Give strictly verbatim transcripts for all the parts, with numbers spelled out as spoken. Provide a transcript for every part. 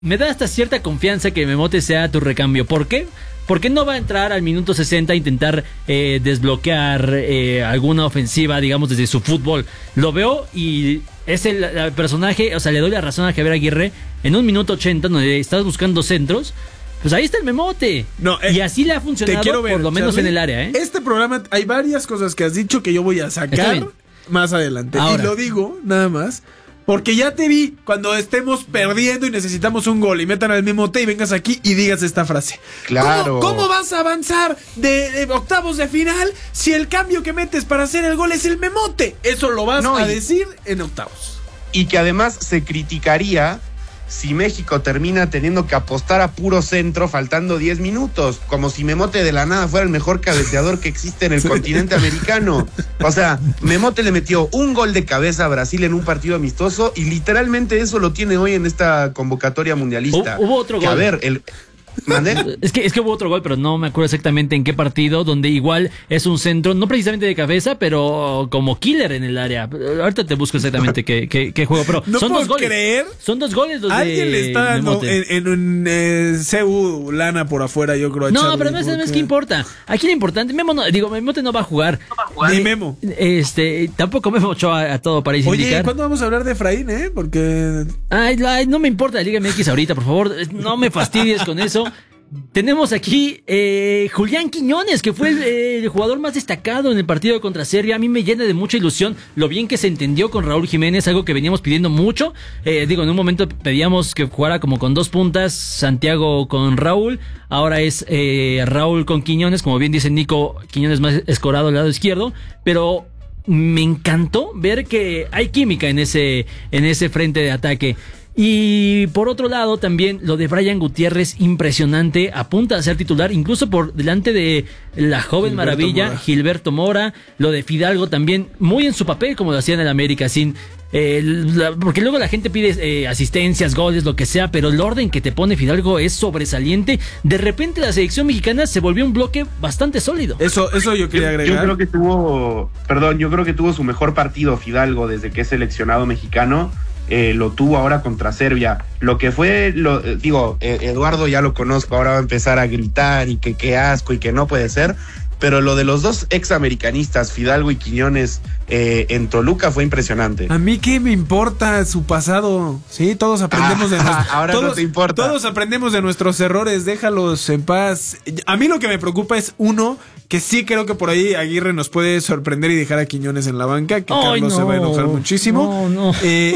Me da hasta cierta confianza que Memote sea tu recambio. ¿Por qué? Porque no va a entrar al minuto sesenta a intentar eh, desbloquear eh, alguna ofensiva, digamos, desde su fútbol. Lo veo y es el, el personaje, o sea, le doy la razón a Javier Aguirre. En un minuto ochenta, donde estás buscando centros, pues ahí está el Memote. No, eh, y así le ha funcionado, ver, por lo menos Charlie, en el área. ¿eh? Este programa, hay varias cosas que has dicho que yo voy a sacar más adelante. Ahora. Y lo digo, nada más, porque ya te vi cuando estemos perdiendo y necesitamos un gol y metan al Memote y vengas aquí y digas esta frase. Claro. ¿Cómo, cómo vas a avanzar de, de octavos de final si el cambio que metes para hacer el gol es el Memote? Eso lo vas no, a y, decir en octavos. Y que además se criticaría si México termina teniendo que apostar a puro centro faltando diez minutos, como si Memote de la nada fuera el mejor cabeceador que existe en el sí. continente americano. O sea, Memote le metió un gol de cabeza a Brasil en un partido amistoso y literalmente eso lo tiene hoy en esta convocatoria mundialista. Hubo otro que, gol. A ver, el... ¿Mandé? Es que, es que hubo otro gol, pero no me acuerdo exactamente en qué partido, donde igual es un centro, no precisamente de cabeza, pero como killer en el área. Ahorita te busco exactamente qué, qué, qué juego, pero no son puedo dos goles. creer. Son dos goles los Alguien de le está dando en, en un eh, C U lana por afuera, yo creo. A no, Charlie, pero no es, no es que importa. Aquí lo importante, Memo no, digo, Memote no va a jugar. No va a jugar. Ni Memo. Este, tampoco Memo Ochoa a todo para Oye, indicar. ¿cuándo vamos a hablar de Efraín, eh? Porque... Ay, ay, no me importa la Liga M X ahorita, por favor, no me fastidies con eso. Tenemos aquí eh, Julián Quiñones, que fue el, eh, el jugador más destacado en el partido contra Serbia. A mí me llena de mucha ilusión lo bien que se entendió con Raúl Jiménez, algo que veníamos pidiendo mucho. Eh, digo, en un momento pedíamos que jugara como con dos puntas, Santiago con Raúl. Ahora es eh, Raúl con Quiñones, como bien dice Nico, Quiñones más escorado al lado izquierdo. Pero me encantó ver que hay química en ese, en ese frente de ataque. Y por otro lado también lo de Brian Gutiérrez, impresionante, apunta a ser titular incluso por delante de la joven Gilberto maravilla Mora. Gilberto Mora. Lo de Fidalgo también muy en su papel, como lo hacía en el América, sin eh, la, porque luego la gente pide eh, asistencias, goles, lo que sea, pero el orden que te pone Fidalgo es sobresaliente. De repente la selección mexicana se volvió un bloque bastante sólido. Eso, eso yo quería agregar. Yo creo que tuvo, perdón, yo creo que tuvo su mejor partido Fidalgo desde que es seleccionado mexicano. Eh, lo tuvo ahora contra Serbia. Lo que fue, lo, eh, digo, eh, Eduardo ya lo conozco, ahora va a empezar a gritar y que qué asco y que no puede ser, pero lo de los dos examericanistas, Fidalgo y Quiñones, eh, en Toluca fue impresionante. A mí qué me importa su pasado, sí, todos aprendemos ah, de nuestros, ahora todos, no te importa. Todos aprendemos de nuestros errores, déjalos en paz. A mí lo que me preocupa es uno, que sí creo que por ahí Aguirre nos puede sorprender y dejar a Quiñones en la banca, que Ay, Carlos no, se va a enojar muchísimo. No, no. Eh,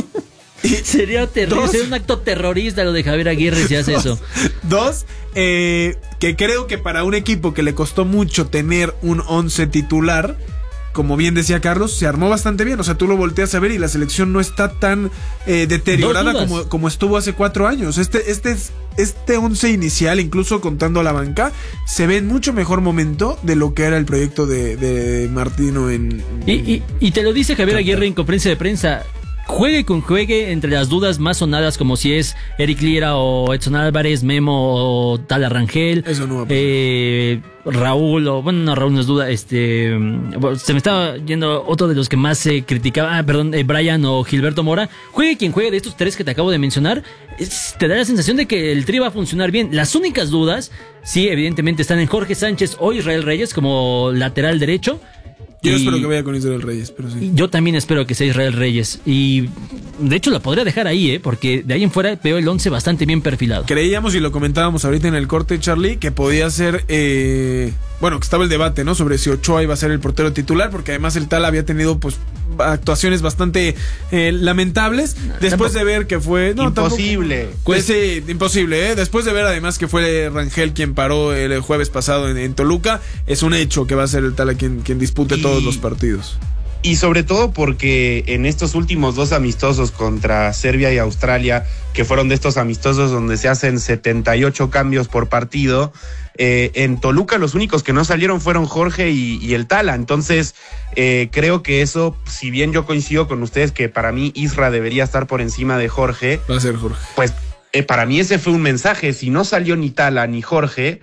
Sería terrible, sería un acto terrorista lo de Javier Aguirre si hace dos, eso. Dos, eh, que creo que para un equipo que le costó mucho tener un once titular, como bien decía Carlos, se armó bastante bien. O sea, tú lo volteas a ver y la selección no está tan eh, deteriorada como, como estuvo hace cuatro años. Este, este, este once inicial, incluso contando a la banca, se ve en mucho mejor momento de lo que era el proyecto de, de Martino en... Y, y, y te lo dice Javier Aguirre en conferencia de prensa. Juegue con juegue, entre las dudas más sonadas como si es Eric Lira o Edson Álvarez, Memo o Tala Rangel, Eso no va a eh, Raúl, o bueno, no, Raúl no es duda, este, se me estaba yendo otro de los que más se criticaba, ah, perdón, eh, Brian o Gilberto Mora. Juegue quien juegue de estos tres que te acabo de mencionar, es, te da la sensación de que el tri va a funcionar bien. Las únicas dudas, sí, evidentemente están en Jorge Sánchez o Israel Reyes como lateral derecho. Yo y espero que vaya con Israel Reyes, pero sí. Yo también espero que sea Israel Reyes. Y de hecho la podría dejar ahí, ¿eh? Porque de ahí en fuera veo el once bastante bien perfilado. Creíamos, y lo comentábamos ahorita en el corte, Charlie, que podía ser... Eh, bueno, que estaba el debate, ¿no? Sobre si Ochoa iba a ser el portero titular, porque además el Tala había tenido, pues, actuaciones bastante eh, lamentables. No, Después tampoco. de ver que fue... No, imposible. Pues, sí, imposible, ¿eh? Después de ver además que fue Rangel quien paró el, el jueves pasado en, en Toluca, es un hecho que va a ser el Tala quien, quien dispute y... todos los partidos. Y sobre todo porque en estos últimos dos amistosos contra Serbia y Australia, que fueron de estos amistosos donde se hacen setenta y ocho cambios por partido, eh, en Toluca los únicos que no salieron fueron Jorge y, y el Tala. Entonces eh, creo que eso, si bien yo coincido con ustedes que para mí Isra debería estar por encima de Jorge, va a ser Jorge. Pues eh, para mí ese fue un mensaje. Si no salió ni Tala ni Jorge,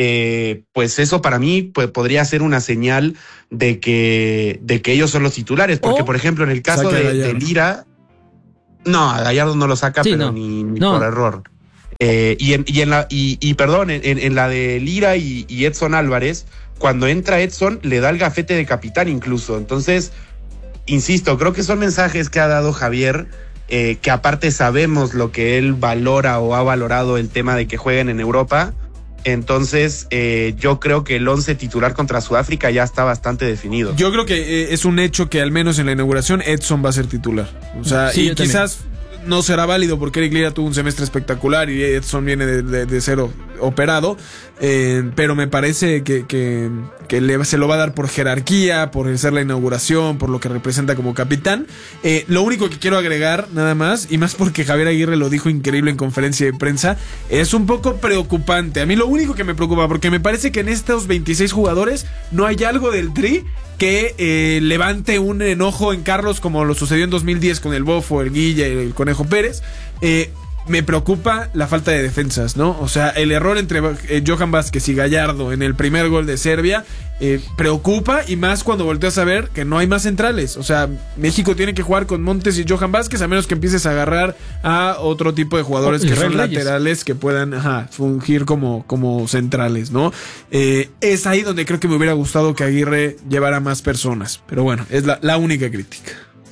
Eh, pues eso para mí pues, podría ser una señal de que, de que ellos son los titulares, porque oh, por ejemplo en el caso de, de Lira, no, a Gallardo no lo saca, sí, pero no, ni, ni no. por error. Eh, y, en, y, en la, y, y perdón, en, en la de Lira y, y Edson Álvarez, cuando entra Edson, le da el gafete de capitán incluso. Entonces, insisto, creo que son mensajes que ha dado Javier, eh, que aparte sabemos lo que él valora o ha valorado el tema de que jueguen en Europa. Entonces, eh, yo creo que el once titular contra Sudáfrica ya está bastante definido. Yo creo que eh, es un hecho que al menos en la inauguración Edson va a ser titular. O sea, sí, y quizás no será válido porque Eric Lira tuvo un semestre espectacular y Edson viene de, de, de cero operado, eh, pero me parece que, que, que le, se lo va a dar por jerarquía, por ser la inauguración, por lo que representa como capitán. Eh, lo único que quiero agregar, nada más, y más porque Javier Aguirre lo dijo increíble en conferencia de prensa, es un poco preocupante. A mí lo único que me preocupa, porque me parece que en estos veintiséis jugadores no hay algo del Tri que eh, levante un enojo en Carlos como lo sucedió en dos mil diez con el Bofo, el Guilla y el Conejo Pérez. Eh, me preocupa la falta de defensas, ¿no? O sea, el error entre eh, Johan Vázquez y Gallardo en el primer gol de Serbia eh, preocupa, y más cuando volteas a ver que no hay más centrales. O sea, México tiene que jugar con Montes y Johan Vázquez, a menos que empieces a agarrar a otro tipo de jugadores que son laterales que puedan ajá, fungir como, como centrales, ¿no? Eh, es ahí donde creo que me hubiera gustado que Aguirre llevara más personas. Pero bueno, es la, la única crítica.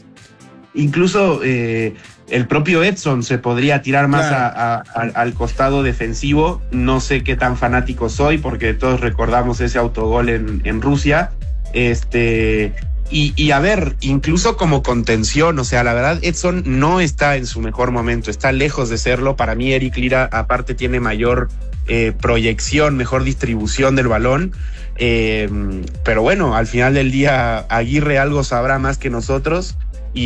Incluso eh, el propio Edson se podría tirar más claro. a, a, a, al costado defensivo. No sé qué tan fanático soy, porque todos recordamos ese autogol en, en Rusia. Este, y, y a ver, incluso como contención, o sea, la verdad, Edson no está en su mejor momento, está lejos de serlo. Para mí, Eric Lira, aparte, tiene mayor eh, proyección, mejor distribución del balón. Eh, pero bueno, al final del día, Aguirre algo sabrá más que nosotros.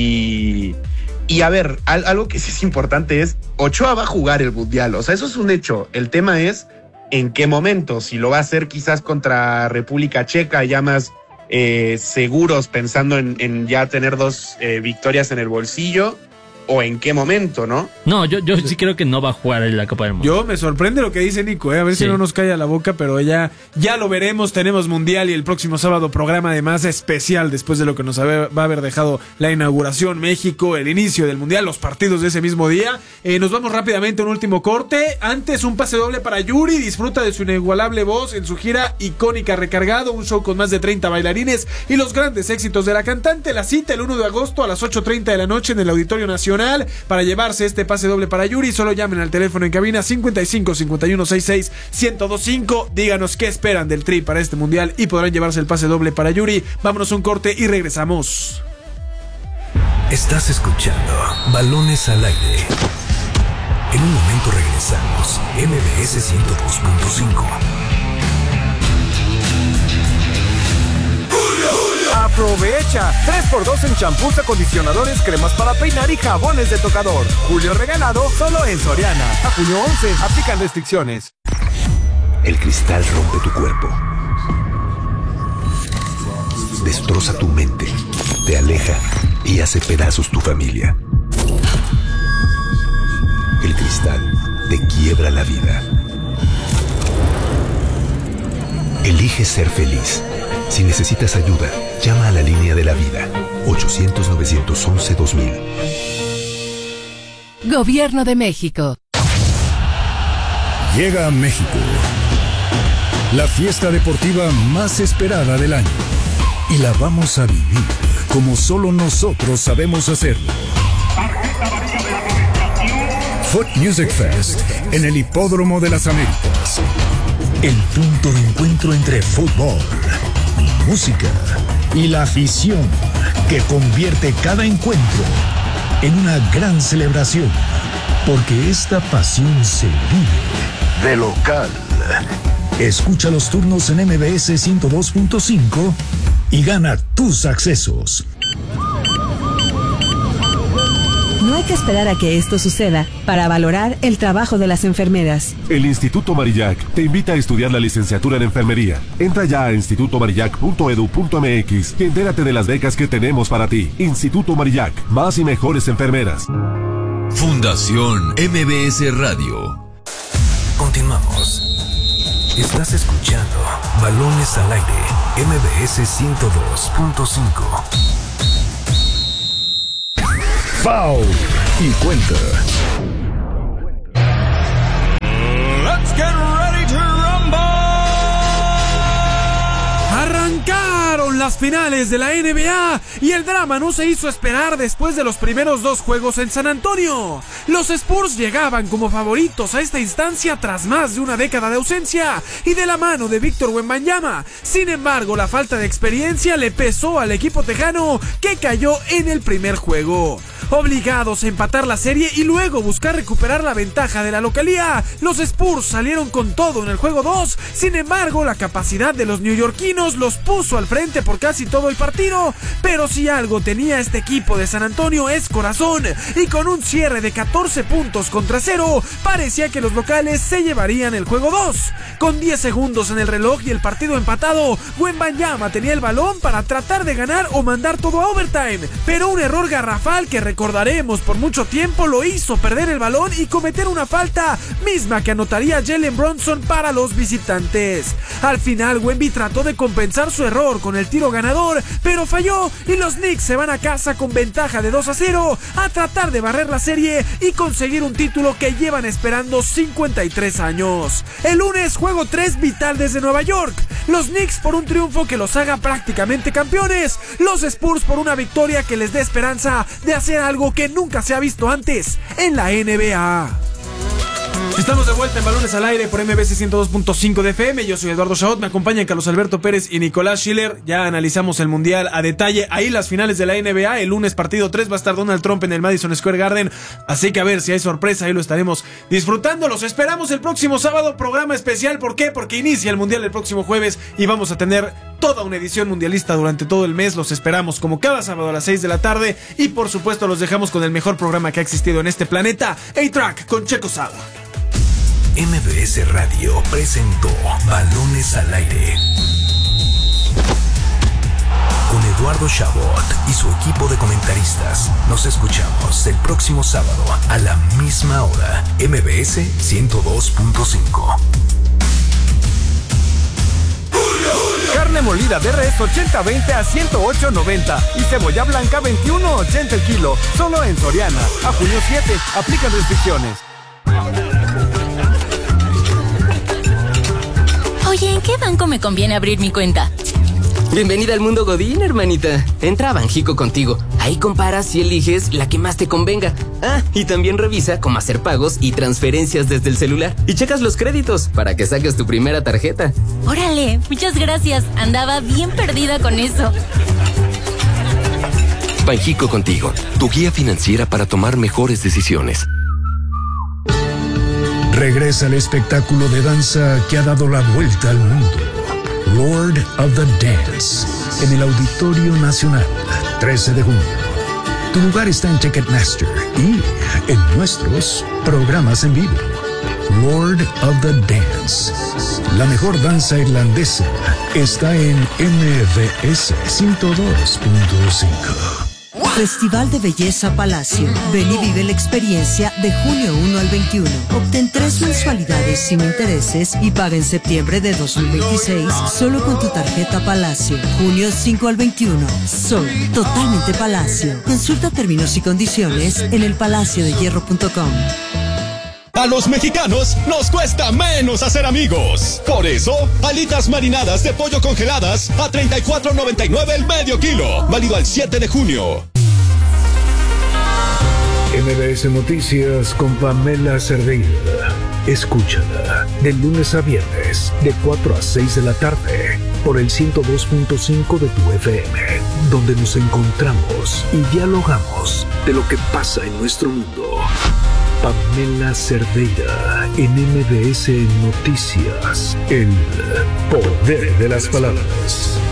Y, y a ver, al, algo que sí es importante es, Ochoa va a jugar el Mundial, o sea, eso es un hecho. El tema es en qué momento, si lo va a hacer quizás contra República Checa, ya más eh, seguros, pensando en, en ya tener dos eh, victorias en el bolsillo, o en qué momento, ¿no? No, yo, yo sí creo que no va a jugar en la Copa del Mundo. Yo me sorprende lo que dice Nico, ¿eh? A ver sí. si no nos calla la boca, pero ya, ya lo veremos. Tenemos Mundial y el próximo sábado programa además especial después de lo que nos va a haber dejado la inauguración, México, el inicio del Mundial, los partidos de ese mismo día. Eh, nos vamos rápidamente a un último corte. Antes, un pase doble para Yuri. Disfruta de su inigualable voz en su gira icónica Recargado, un show con más de treinta bailarines y los grandes éxitos de la cantante. La cita el uno de agosto a las ocho treinta de la noche en el Auditorio Nacional. Para llevarse este pase doble para Yuri, solo llamen al teléfono en cabina cincuenta y cinco, cincuenta y uno, sesenta y seis, ciento veinticinco. Díganos qué esperan del Tri para este Mundial y podrán llevarse el pase doble para Yuri. Vámonos a un corte y regresamos. Estás escuchando Balones al Aire. En un momento regresamos. M B S ciento dos punto cinco. Aprovecha tres por dos en champús, acondicionadores, cremas para peinar y jabones de tocador. Julio regalado solo en Soriana. A junio once, aplican restricciones. El cristal rompe tu cuerpo, destroza tu mente, te aleja y hace pedazos tu familia. El cristal te quiebra la vida. Elige ser feliz. Si necesitas ayuda, llama a la línea de la vida, ochocientos, novecientos once, dos mil. Gobierno de México. Llega a México la fiesta deportiva más esperada del año. Y la vamos a vivir como solo nosotros sabemos hacerlo. Foot Music Fest en el Hipódromo de las Américas. El punto de encuentro entre fútbol, música y la afición que convierte cada encuentro en una gran celebración, porque esta pasión se vive de local. Escucha los turnos en M B S ciento dos punto cinco y gana tus accesos. No hay que esperar a que esto suceda para valorar el trabajo de las enfermeras. El Instituto Marillac te invita a estudiar la licenciatura en enfermería. Entra ya a instituto marillac punto edu punto m x y entérate de las becas que tenemos para ti. Instituto Marillac, más y mejores enfermeras. Fundación M B S Radio. Continuamos. Estás escuchando Balones al Aire, M B S ciento dos punto cinco. Foul y cuenta. las finales de la N B A y el drama no se hizo esperar después de los primeros dos juegos en San Antonio. Los Spurs llegaban como favoritos a esta instancia tras más de una década de ausencia y de la mano de Víctor Wembanyama. Sin embargo, la falta de experiencia le pesó al equipo tejano, que cayó en el primer juego. Obligados a empatar la serie y luego buscar recuperar la ventaja de la localía, los Spurs salieron con todo en el juego dos. Sin embargo, la capacidad de los neoyorquinos los puso al frente por casi todo el partido. Pero si algo tenía este equipo de San Antonio es corazón, y con un cierre de catorce puntos contra cero, parecía que los locales se llevarían el juego dos. Con diez segundos en el reloj y el partido empatado, Wembanyama tenía el balón para tratar de ganar o mandar todo a overtime, pero un error garrafal que recordaremos por mucho tiempo lo hizo perder el balón y cometer una falta, misma que anotaría Jalen Brunson para los visitantes. Al final, Wemby trató de compensar su error con el tiro ganador, pero falló y los Knicks se van a casa con ventaja de dos a cero a tratar de barrer la serie y conseguir un título que llevan esperando cincuenta y tres años. El lunes, juego tres vital desde Nueva York. Los Knicks por un triunfo que los haga prácticamente campeones. Los Spurs por una victoria que les dé esperanza de hacer algo que nunca se ha visto antes en la N B A. Estamos de vuelta en Balones al Aire por M B C ciento dos punto cinco de F M. Yo soy Eduardo Chaot, me acompañan Carlos Alberto Pérez y Nicolás Schiller. Ya analizamos el Mundial a detalle. Ahí las finales de la N B A. El lunes partido tres va a estar Donald Trump en el Madison Square Garden. Así que a ver si hay sorpresa, ahí lo estaremos disfrutando. Los esperamos el próximo sábado, programa especial. ¿Por qué? Porque inicia el Mundial el próximo jueves y vamos a tener toda una edición mundialista durante todo el mes. Los esperamos como cada sábado a las seis de la tarde. Y por supuesto los dejamos con el mejor programa que ha existido en este planeta, A-Track con Checo Sauer. M B S Radio presentó Balones al Aire con Eduardo Chabot y su equipo de comentaristas. Nos escuchamos el próximo sábado a la misma hora. M B S ciento dos punto cinco. Carne molida de res ochenta veinte a ciento ocho noventa y cebolla blanca veintiuno ochenta el kilo. Solo en Soriana. A junio siete. Aplican restricciones. Oye, ¿en qué banco me conviene abrir mi cuenta? Bienvenida al mundo Godín, hermanita. Entra a Banjico Contigo. Ahí comparas y eliges la que más te convenga. Ah, y también revisa cómo hacer pagos y transferencias desde el celular. Y checas los créditos para que saques tu primera tarjeta. Órale, muchas gracias. Andaba bien perdida con eso. Banjico Contigo, tu guía financiera para tomar mejores decisiones. Regresa el espectáculo de danza que ha dado la vuelta al mundo. Lord of the Dance, en el Auditorio Nacional, trece de junio. Tu lugar está en Ticketmaster y en nuestros programas en vivo. Lord of the Dance, la mejor danza irlandesa, está en M B S ciento dos punto cinco. Festival de Belleza Palacio. Ven y vive la experiencia de junio uno al veintiuno. Obtén tres mensualidades sin intereses y paga en septiembre de dos mil veintiséis solo con tu tarjeta Palacio. Junio cinco al veintiuno. Soy totalmente Palacio. Consulta términos y condiciones en el palacio de hierro punto com. A los mexicanos nos cuesta menos hacer amigos. Por eso, alitas marinadas de pollo congeladas a treinta y cuatro noventa y nueve el medio kilo. Válido al siete de junio. M B S Noticias con Pamela Cerdeira. Escúchala de lunes a viernes de cuatro a seis de la tarde por el ciento dos punto cinco de tu F M, donde nos encontramos y dialogamos de lo que pasa en nuestro mundo. Pamela Cerdeira en M B S Noticias. El poder de las palabras.